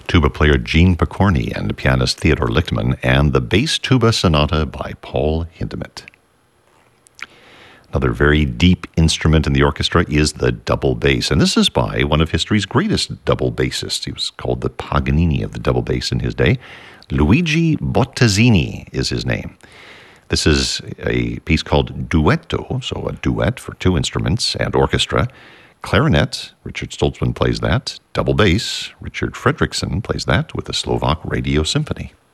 tuba player Gene Pokorny and pianist Theodore Lichtman, and the Bass Tuba Sonata by Paul Hindemith. Another very deep instrument in the orchestra is the double bass, and this is by one of history's greatest double bassists. He was called the Paganini of the double bass in his day. Luigi Bottazzini is his name. This is a piece called Duetto, so a duet for two instruments and orchestra. Clarinet, Richard Stoltzman plays that. Double bass, Richard Fredriksson plays that with the Slovak Radio Symphony.